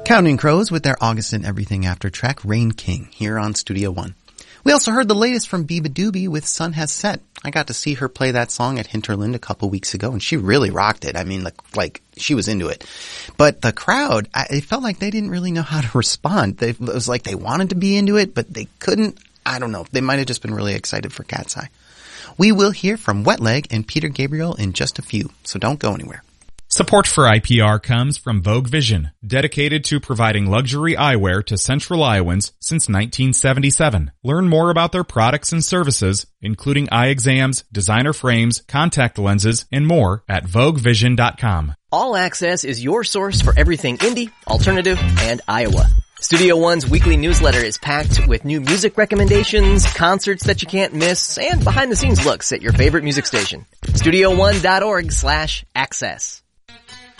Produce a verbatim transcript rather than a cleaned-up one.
Counting Crows with their August and Everything After track, Rain King, here on Studio One. We also heard the latest from Biba Doobie with Sun Has Set. I got to see her play that song at Hinterland a couple weeks ago, and she really rocked it. I mean, like, like she was into it. But the crowd, I, it felt like they didn't really know how to respond. They, it was like they wanted to be into it, but they couldn't. I don't know. They might have just been really excited for Cat's Eye. We will hear from Wet Leg and Peter Gabriel in just a few, so don't go anywhere. Support for I P R comes from Vogue Vision, dedicated to providing luxury eyewear to Central Iowans since nineteen seventy-seven. Learn more about their products and services, including eye exams, designer frames, contact lenses, and more at vogue vision dot com. All Access is your source for everything indie, alternative, and Iowa. Studio One's weekly newsletter is packed with new music recommendations, concerts that you can't miss, and behind-the-scenes looks at your favorite music station. studio one dot org slash access.